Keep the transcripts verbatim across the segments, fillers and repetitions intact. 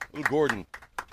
Little Gordon.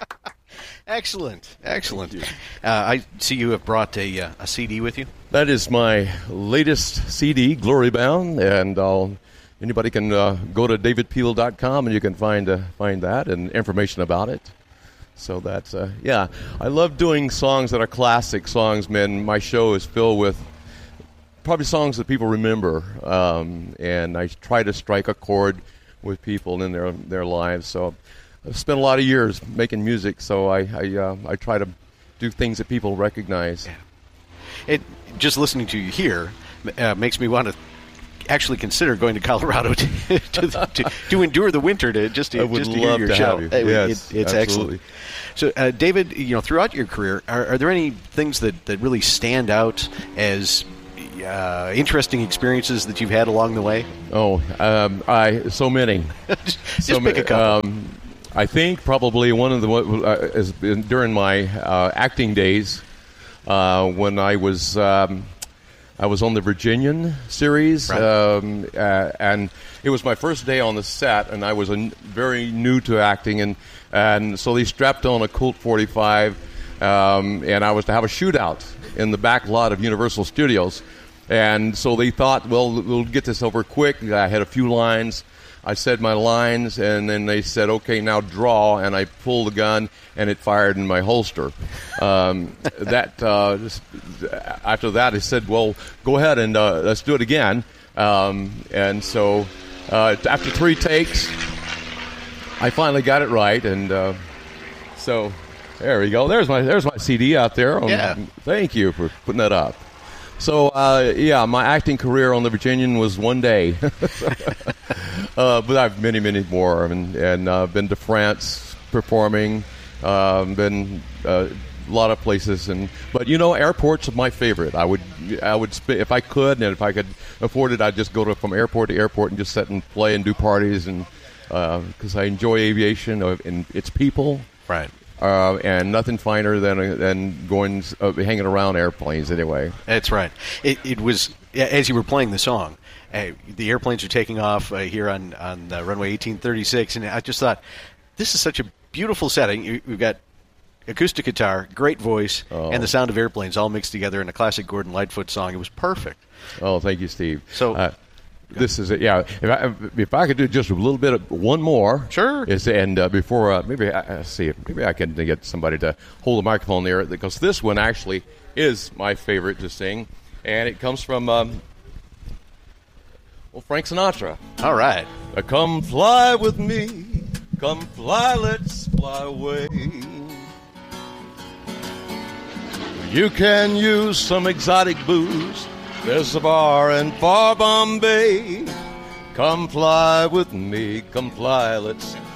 Excellent, excellent. Uh, I see you have brought a, uh, a C D with you. That is my latest C D, Glory Bound, and I'll, anybody can uh, go to david peel dot com and you can find uh, find that and information about it. So that's, uh, yeah, I love doing songs that are classic songs, man. My show is filled with probably songs that people remember, um, and I try to strike a chord with people in their their lives. So I've spent a lot of years making music, so I I, uh, I try to do things that people recognize. Yeah. It just listening to you here uh, makes me want to actually consider going to Colorado to to, to, to endure the winter to just to, I would just to love hear your to show. have you. It, Yes, it, it's absolutely. excellent. So, uh, David, you know, throughout your career, are, are there any things that, that really stand out as uh, interesting experiences that you've had along the way? Oh, um, I so many. just so pick a couple. Um, I think probably one of the uh, is during my uh, acting days uh, when I was um, I was on the Virginian series, Right. um, uh, and it was my first day on the set, and I was a n- very new to acting, and and so they strapped on a Colt forty-five, um, and I was to have a shootout in the back lot of Universal Studios, and so they thought, well, we'll get this over quick. I had a few lines. I said my lines, and then they said, okay, now draw, and I pulled the gun, and it fired in my holster. Um, that uh, just, after that, I said, well, go ahead and uh, let's do it again. Um, and so uh, after three takes, I finally got it right, and uh, so there we go. There's my there's my C D out there. Um, Yeah. Thank you for putting that up. So, uh, yeah, my acting career on the Virginian was one day. uh, but I've many, many more. And, and uh, been to France performing, um, been uh, a lot of places. And But, you know, airports are my favorite. I would, I would sp- if I could, and if I could afford it, I'd just go to, from airport to airport and just sit and play and do parties. And because uh, I enjoy aviation uh, and its people. Right. Uh, and nothing finer than than going uh, hanging around airplanes anyway. That's right. It, it was, as you were playing the song, uh, the airplanes are taking off uh, here on, on uh, runway eighteen thirty-six, and I just thought, this is such a beautiful setting. You- We've got acoustic guitar, great voice, Oh. and the sound of airplanes all mixed together in a classic Gordon Lightfoot song. It was perfect. Oh, thank you, Steve. So- uh, this is it. Yeah, if I, if I could do just a little bit of one more, Sure. Is and uh, before uh, maybe I, I see maybe I can get somebody to hold the microphone there because this one actually is my favorite to sing, and it comes from um, well Frank Sinatra. All right. Uh, come fly with me, come fly, let's fly away. You can use some exotic booze. There's a bar in far Bombay. Come fly with me, come fly, let's